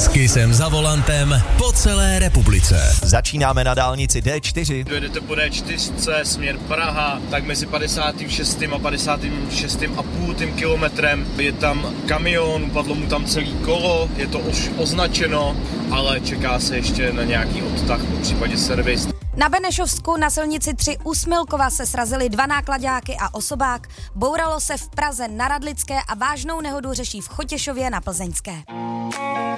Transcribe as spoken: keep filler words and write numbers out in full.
S Kissem za volantem po celé republice. Začínáme na dálnici D čtyři. Dojedete po D čtyři, směr Praha, tak mezi padesátým šestým a padesátým šestým a půl kilometrem je tam kamion, upadlo mu tam celý kolo, je to už označeno, ale čeká se ještě na nějaký odtah, po případě servis. Na Benešovsku na silnici tři u Smilkova se srazily dva náklaďáky a osobák, bouralo se v Praze na Radlické a vážnou nehodu řeší v Chotěšově na Plzeňské.